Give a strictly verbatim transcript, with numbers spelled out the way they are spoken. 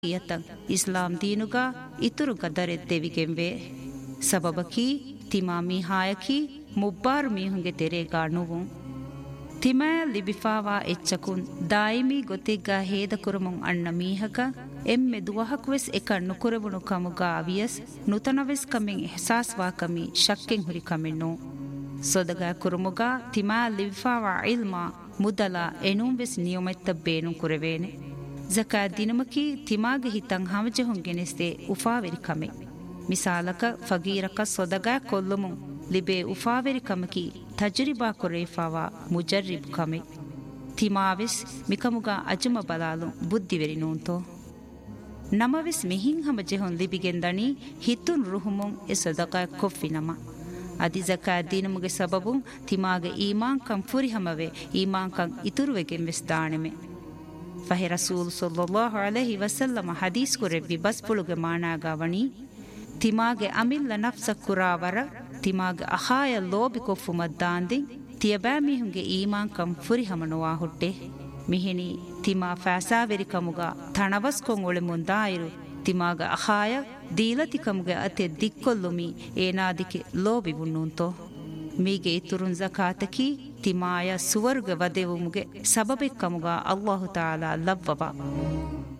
ಯತಂ ಇಸ್ಲಾಂ ದೀನುಗ ಇತುರು ಗದರೆ ತೆವಿಗೆಂವೆ ಸಬಬಕಿ ತಿಮಾ ಮೀಹಾಯಕಿ ಮುಬ್ಬಾರು ಮೀಹುಂಗೆ ತೆರೆಗಾ ನುವು ತಿಮಾ ಲಿಬಿಫಾವಾ ಎಚ್ಚಕುನ್ ದಾಯಿಮಿ ಗೊತ್ತಿಗ್ಗ ಹೇದ ಕುರುಮುಂ ಅಣ್ಣ ಮೀಹಕ ಎಮ್ಮೆ ದುವಹಕ್ವೆಸ್ ಎಕ ನುಕುರವುಣು ಕಮುಗ ಅವಿಯಸ್ ನುತನವೆಸ್ ಕಮೆಂ ಎಹಸಾಸ್ವಾ ಕಮಿ ಶಕ್ಕೆಂ ಹುರಿ ಕಮೆನ್ನು ಸೊದಗ ಕುರುಮುಗ ತಿಮಾ ಲಿಬಿಫಾವಾ ಇಲ್ಮಾ ಮುದಲ ಎನುಂವೆಸ್ ನಿಯಮೆತ್ತ ಬೇನು ಕುರವೇನೆ ಜಕಾ ದಿನಮಕಿ ತಿಮಾಗೆ ಹಿತಂ ಹಮಜಹುಂಗೆನೆಸ್ತೆ ಉಫಾವೆರಿ ಕಮೆ ಮಿಸಾಲಕ ಫಗೀರಕ ಸೊದಗ ಕೊಲ್ಲುಮು ಲಿಬೆ ಉಫಾವೆರಿ ಕಮಕಿ ತಜ್ರಿಬಾ ಕೊರೇಫಾವಾ ಮುಜರ್ರಿಬ್ ಕಮೆ ತಿಮಾವೆಸ್ ಮಿಕಮುಗ ಅಜಮ ಬಲಾಲು ಬುದ್ಧಿವೆರಿ ನೂಂತೋ ನಮವೆಸ್ ಮಿಹಿಂ ಹಮಜಹುಂ ಲಿಬಿಗೆಂದಣಿ ಹಿತುನ್ ರುಹುಮುಂ ಎ ಸೊದಗ ಕೊಫ್ಫಿ ನಮ ಅದಿ ಜಕಾ ದಿನಮುಗೆ ಸಬಬುಂ ತಿಮಾಗೆ ಈಮಾನ್ ಕಂ ಫುರಿ ಹಮವೆ ಈಮಾನ್ ಕಂ ಇತುರುವೆಗೆಂ ವೆಸ್ ದಾಣೆಮೆ ಫಹೆ ರಸೂಲ್ ಸಲ್ಲಲ್ಲಾಹು ಅಲೈಹಿ ವಸಲ್ಲಮ ಹದೀಸ್ ಕುರೆವ್ವಿ ಬಸ್ ಪುಳುಗೆ ಮಾನಾಗ ವಣಿ ತಿಮಾಗೆ ಅಮಿಲ್ಲ ನಫ್ಸ ಕುರಾವರ ತಿಮಾಗೆ ಅಹಾಯ ಲೋಬಿ ಕೊಫ್ಫು ಮದ್ದಾಂದಿ ತಿಯಬಾ ಮಿಹುಂಗೆ ಈಮಾನ್ ಕಂ ಫುರಿ ಹಮನುವಾ ಹುಟ್ಟೆ ಮಿಹಿನಿ ತಿಮಾ ಫಾಸಾವೆರಿ ಕಮುಗ ಥಣವಸ್ ಕೊಂಗೊಳೆ ಮುಂದಾಯಿರು ತಿಮಾಗ ಅಹಾಯ ದೀಲತಿ ಕಮುಗೆ ಅತೆ ದಿಕ್ಕೊಲ್ಲುಮಿ ಏನಾದಿಕೆ ಲೋಬಿ ಬುಣ್ಣುಂತೋ ಮೀಗೆ ಇತುರುನ್ ಜಕಾತಕಿ ತಿಮಾಯ ಸುವರ್ಗ ವದೆವುಮುಗೆ ಸಬಬೆಕ್ಕಮುಗ ಅಲ್ಲಾಹು ತಾಲಾ ಲವ್ವಬ